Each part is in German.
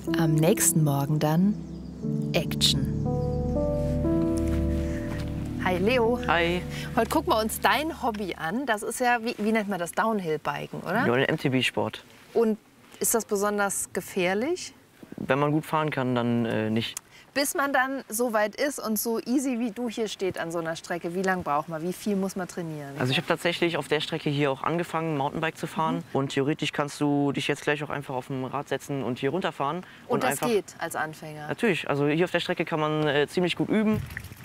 Am nächsten Morgen dann Action. Hi Leo. Hi. Heute gucken wir uns dein Hobby an. Das ist ja, wie nennt man das, Downhill-Biken, oder? Ja, der MTB-Sport. Und ist das besonders gefährlich? Wenn man gut fahren kann, dann nicht. Bis man dann so weit ist und so easy wie du hier steht an so einer Strecke, wie lange braucht man? Wie viel muss man trainieren? Also ich habe tatsächlich auf der Strecke hier auch angefangen, Mountainbike zu fahren. Und theoretisch kannst du dich jetzt gleich auch einfach auf dem Rad setzen und hier runterfahren. Und das einfach, geht als Anfänger? Natürlich. Also hier auf der Strecke kann man ziemlich gut üben.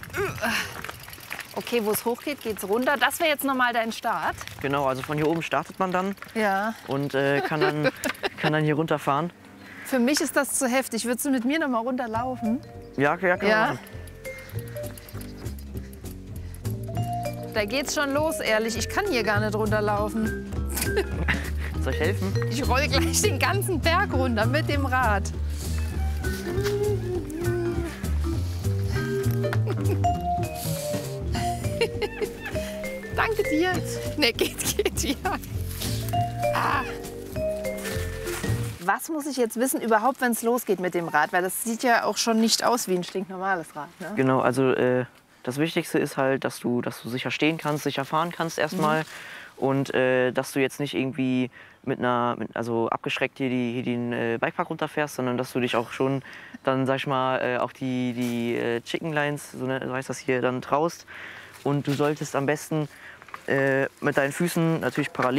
Okay, wo es hochgeht, geht es runter. Das wäre jetzt nochmal dein Start. Genau, also von hier oben startet man dann Ja. und kann dann hier runterfahren. Für mich ist das zu heftig. Würdest du mit mir nochmal runterlaufen? Ja, kann man machen. Da geht's schon los, ehrlich. Ich kann hier gar nicht runterlaufen. Soll ich helfen? Ich roll gleich den ganzen Berg runter mit dem Rad. Danke dir. Ne, geht, ja. Ah. Was muss ich jetzt wissen überhaupt, wenn es losgeht mit dem Rad? Weil das sieht ja auch schon nicht aus wie ein stinknormales Rad, ne? Genau, also das Wichtigste ist halt, dass du sicher stehen kannst, sicher fahren kannst erstmal. Und dass du jetzt nicht irgendwie also abgeschreckt hier den Bikepark runterfährst, sondern dass du dich auch schon dann, sag ich mal, auch die Chicken Lines, so heißt das hier, dann traust. Und du solltest am besten mit deinen Füßen natürlich parallel